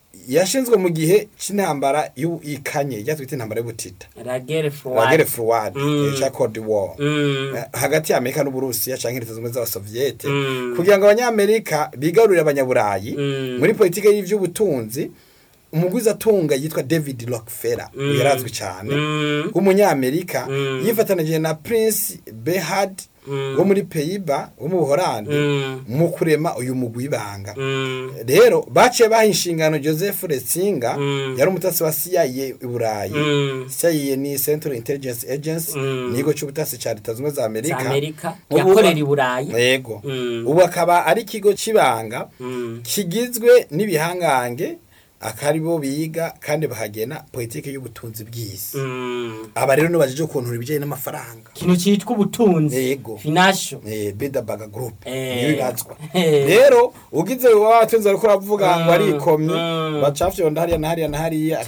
yashinzwe mu gihe c'intambara y'ikanye ryatwita intambara y'ubutita La guerre froide cha Cold War hagati ya Amerika n'Uburusiya canke Leta Zunze z'Abasoviete kugira ngo abanyamerika bigarurire abanyaburayi muri politike y'ivy'ubutunzi. Umugwiza atunga yitwa David Rockefeller yarazwi cyane w'umunyamerika yifatanije na Prince Bernhard wo muri Pays-Bas wo mu Buholandi mu kurema uyu mugwi ibanga. Rero baciye baha inshingano Joseph Ratzinger yari umutasi wa CIA i Burayi. CIA ni Central Intelligence Agency nigo cy'ubutasi cya Leta Zunze za Amerika yakorera i Burayi. Yego ubu akaba ari ikigo kibanga kigizwe n'ibihangange akaribo biga kandi bahagena politike y'ubutunzi bw'isi. Aba rero nubajije ukuntu ibijanye n'amafaranga kintu cyitwa ubutunzi yego financial Bilderberg Group nibirazwa. Rero ugize watunze ariko uravuga ngo ari ikomye bacafyonda hariya na hariya na hariya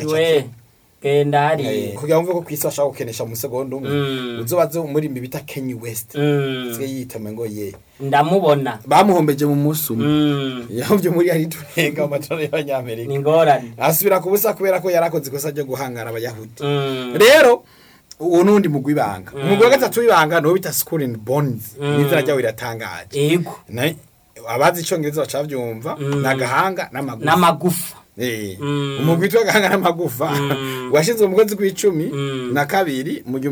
genda hari kugira ngo ko kwisi bashaka gukenesha mu segonda umwe uzobaze muri mbi bita Kanye West twe yitame ngo ye ndamubona bamuhombeje mu musu yahomvye muri ari turenga amatora y'Abanyamerika ni ngorane asubira kubusa kubera ko yarakoze ikosa ryo guhangara abayahudi. Rero unundi mugwi banga umugwi wa gatatu w'ibanga no bita Skull and Bones nizira ryawe iratangaje yego abazi icongereza bacavyumva nagahanga n'amagufa umugwi twagahanga n'amagufa washinzwe mu kwezi kw'icumi na kabiri mu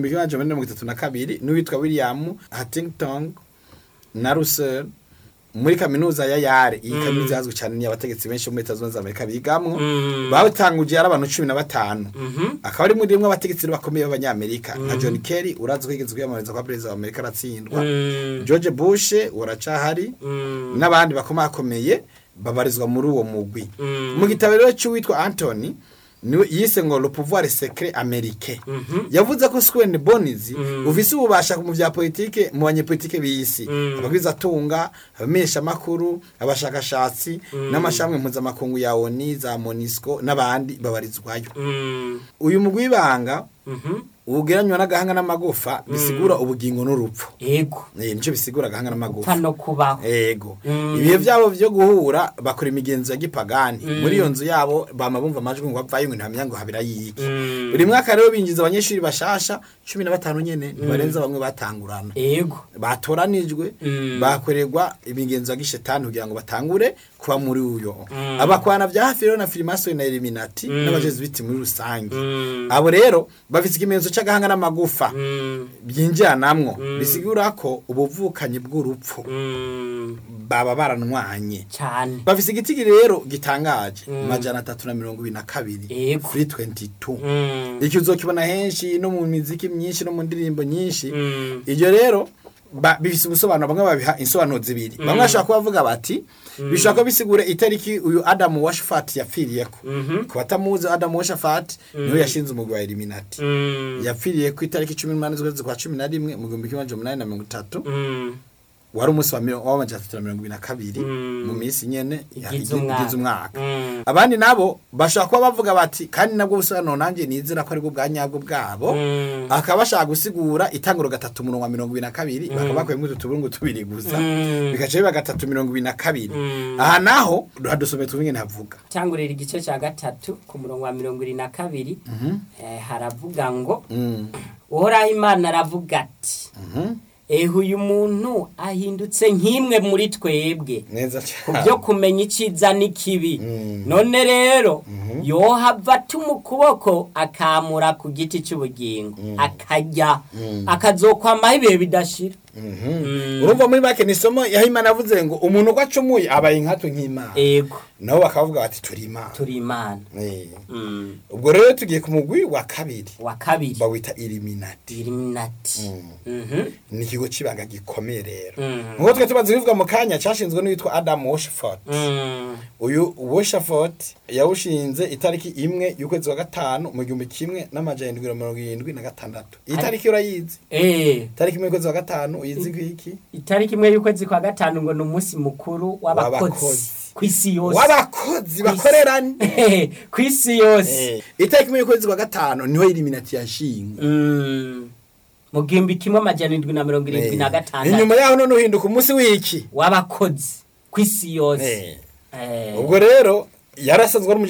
1932 n'uwitwa William Huntington na Russell muri kaminuza ya Yale. Iyi kaminuza yazwi cyane ni abategetsi benshi mu Leta Zunze za Amerika bigamwo batanguje ari abantu 15 akaba ari muri rimwe abategetsi bakomeye b'Abanyamerika nka John Kerry urazi ko yigeze kwiyamamariza kwa president wa Amerika aratsindwa, George Bush uracahari n'abandi bakomeye babarizwa muri uwo mugwi. Mu gitabo rero cy'uwitwa Anthony niwe yise ngo le pouvoir secret américain yavuze ko Skull and Bones ufise ububasha mu vya politike mu banyepolitike b'isi abagwiza tunga abamesha makuru abashakashatsi n'amashamwe mpuzamakungu ya ONU za MONUSCO n'abandi babarizwayo. Uyu mugwi banga ugeranywa n'agahanga n'amagufa bisigura ubugingo n'urupfu. Yego nico bisigura agahanga n'amagufa no kubaho. Yego ibihe byabo byo guhura bakora imigenzo ya gipagani muri iyo nzu yabo bamabumva amajwi ngo bavayo ngo ntamenya ngo habira yiki. Buri mwaka rero binjiza abanyeshuri bashasha 15 nyene barenza bamwe batangurana. Yego batoranijwe bakorerwa imigenzo ya gishetani kugira ngo batangure kuba muri uyo abakwana vya hafi rero na Freemason na Illuminati n'abajesuiti muri rusange. Abo rero bafite ikimenyetso cy'agahanga n'amagufa byinjira namwo bisigura ko ubuvukanye bw'urupfu baba baranwanye cyane. Bafite igitigi rero gitangaje majana 322 free 22 icyo uzokibona henshi no mu muziki myinshi no mu ndirimbo nyinshi. Iyo rero bifise ubusobanuro bamwe babiha insobanuro zibiri. Bamwe bashaka kubavuga bati bishaka bisigura itariki uyu Adam Weishaupt yapfiriyeko. Ku batamuzi Adam Weishaupt niwe yashinze umugwi wa Illuminati yapfiriye ku itariki 18 z'ukwezi kwa 11 mu 1830 wari umunsi wa 1922 mu minsi nyene yagize umwaka. Abandi nabo bashaka kuba bavuga bati kandi nabwo busobanuro nanjye nizira ko ari bwo bwanyabwo bwabo akabashaka gusigura itanguro gatatu mu 22 bakabakoye mu tuburungu tubiri gusa bikace biba 322. Aha naho radusome tubinge ntavuga cyangurira igice cya gatatu ku murongo wa 22 haravuga ngo uhoraho Imana aravuga ati uyu muntu ahindutse nk'imwe muri twebwe byo kumenya iciza n'ikibi. None rero yohava tumukuboko akamura ku giti cy'ubugingo akajya akazokwamaho ibihe bidashira. Urumva muri bake nisomo yahimana avuze ngo umuntu ko acumuye abaye inkato nk'Imana. Yego nabo bakavuga bati turi Imana. Ubwo rero tugiye ku mugwi wa kabiri bawita Illuminati. Ni ikigo cibanga gikomeye rero. Ngo twe tubaze bivuga mu kanya cyashinzwe n'uwitwa Adam Weishaupt. Uyu Weishaupt yawushinze itariki imwe y'ukwezi wa gatanu mu 1776. Itariki urayizi? Itariki imwe y'ukwezi wa gatanu uyizi kwiki? Itariki imwe y'ukwezi kwa gatanu ngo numunsi mukuru w'abakozi kwisi yose. W'abakozi bakorerana kwisi yose. Itariki imwe y'ukwezi wa gatanu niho Illuminati yashingwe. Mu 1775. Inyuma yaho none uhinduka umunsi w'iki? W'abakozi kwisi yose. Ubwo rero yarasanzwe